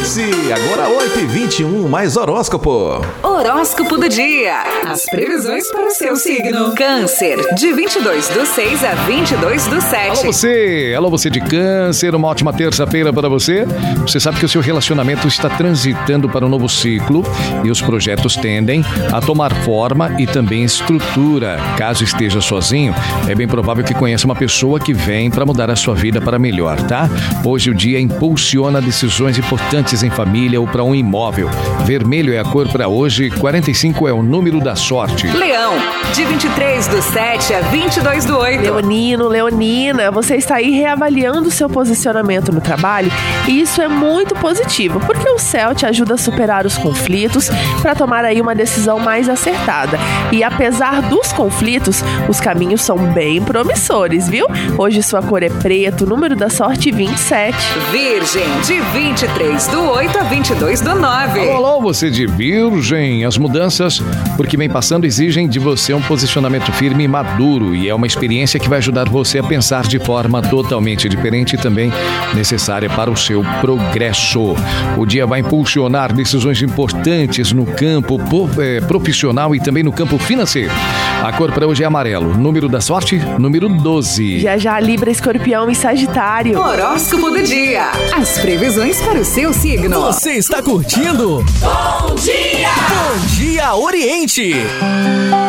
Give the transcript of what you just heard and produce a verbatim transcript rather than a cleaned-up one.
Eclipse. Agora oito e vinte e um, mais horóscopo. Horóscopo do dia. As previsões para o seu signo. Câncer, de vinte e dois do seis a vinte e dois do sete. Alô você, alô você de Câncer, uma ótima terça-feira para você. Você sabe que o seu relacionamento está transitando para um novo ciclo e os projetos tendem a tomar forma e também estrutura. Caso esteja sozinho, é bem provável que conheça uma pessoa que vem para mudar a sua vida para melhor, tá? Hoje o dia impulsiona decisões importantes em família ou para um imóvel. Vermelho é a cor para hoje, quarenta e cinco é o número da sorte. Leão, de vinte e três do sete a vinte e dois do oito. Leonino, Leonina, você está aí reavaliando o seu posicionamento no trabalho e isso é muito positivo, porque o céu te ajuda a superar os conflitos para tomar aí uma decisão mais acertada. E apesar dos conflitos, os caminhos são bem promissores, viu? Hoje sua cor é preto, número da sorte vinte e sete. Virgem, de vinte e três do oito a vinte e dois do nove. Alô, alô, você de Virgem. As mudanças, porque vem passando, exigem de você um posicionamento firme e maduro, e é uma experiência que vai ajudar você a pensar de forma totalmente diferente e também necessária para o seu progresso. O dia vai impulsionar decisões importantes no campo profissional e também no campo financeiro. A cor para hoje é amarelo. Número da sorte, número doze. Já já Libra, Escorpião e Sagitário. Horóscopo do dia. As previsões para o seu signo. Você está curtindo? Bom dia! Bom Dia Oriente!